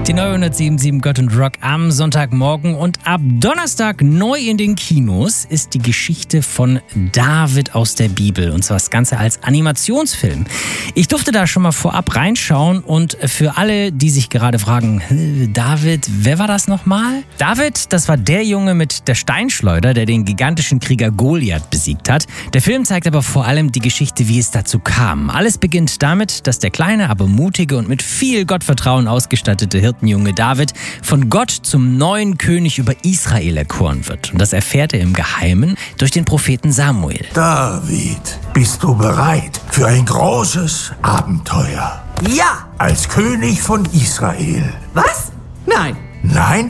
Die neue 107.7 Gott und Rock am Sonntagmorgen und ab Donnerstag neu in den Kinos ist die Geschichte von David aus der Bibel, und zwar das Ganze als Animationsfilm. Ich durfte da schon mal vorab reinschauen und für alle, die sich gerade fragen, David, wer war das nochmal? David, das war der Junge mit der Steinschleuder, der den gigantischen Krieger Goliath besiegt hat. Der Film zeigt aber vor allem die Geschichte, wie es dazu kam. Alles beginnt damit, dass der kleine, aber mutige und mit viel Gottvertrauen ausgestattete Hirtenjunge David von Gott zum neuen König über Israel erkoren wird. Und das erfährt er im Geheimen durch den Propheten Samuel. David, bist du bereit für ein großes Abenteuer? Ja! Als König von Israel. Was? Nein. Nein?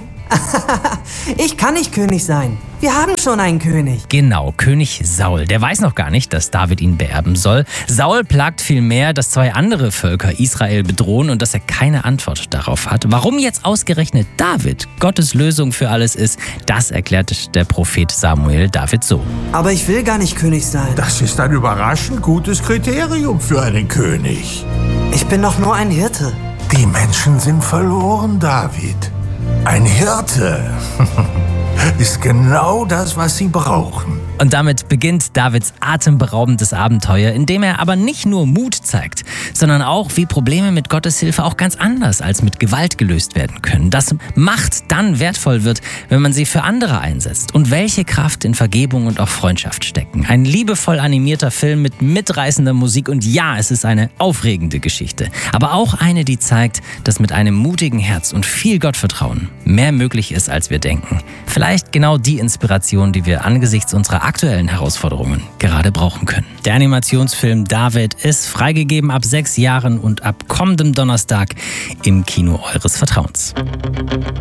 Ich kann nicht König sein. Wir haben schon einen König. Genau, König Saul. Der weiß noch gar nicht, dass David ihn beerben soll. Saul plagt vielmehr, dass 2 andere Völker Israel bedrohen und dass er keine Antwort darauf hat. Warum jetzt ausgerechnet David Gottes Lösung für alles ist, das erklärt der Prophet Samuel David so. Aber ich will gar nicht König sein. Das ist ein überraschend gutes Kriterium für einen König. Ich bin doch nur ein Hirte. Die Menschen sind verloren, David. Ein Hirte ist genau das, was sie brauchen. Und damit beginnt Davids atemberaubendes Abenteuer, in dem er aber nicht nur Mut zeigt, sondern auch, wie Probleme mit Gottes Hilfe auch ganz anders als mit Gewalt gelöst werden können. Dass Macht dann wertvoll wird, wenn man sie für andere einsetzt. Und welche Kraft in Vergebung und auch Freundschaft stecken. Ein liebevoll animierter Film mit mitreißender Musik und ja, es ist eine aufregende Geschichte. Aber auch eine, die zeigt, dass mit einem mutigen Herz und viel Gottvertrauen mehr möglich ist, als wir denken. Vielleicht genau die Inspiration, die wir angesichts unserer aktuellen Herausforderungen gerade brauchen können. Der Animationsfilm David ist freigegeben ab 6 Jahren und ab kommendem Donnerstag im Kino eures Vertrauens.